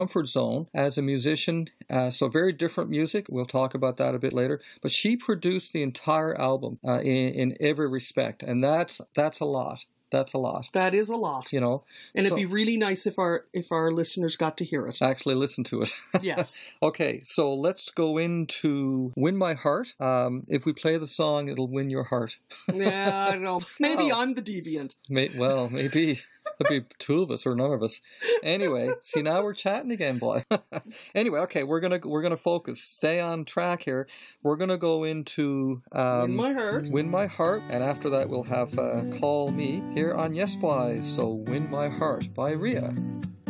comfort zone as a musician. So very different music. We'll talk about that a bit later. But she produced the entire album in every respect, and that's a lot. That's a lot. That is a lot. You know, and it'd be really nice if our listeners got to hear it. Actually listen to it. Yes. Okay, so let's go into Win My Heart. If we play the song, it'll win your heart. Yeah, I don't know. Maybe I'm the deviant. Maybe. There'll be two of us or none of us. Anyway, see, now we're chatting again, boy. Anyway, okay, we're gonna focus. Stay on track here. We're gonna go into Win My Heart. Win My Heart, and after that we'll have Call Me here on Yes Boys. So Win My Heart by Rhea.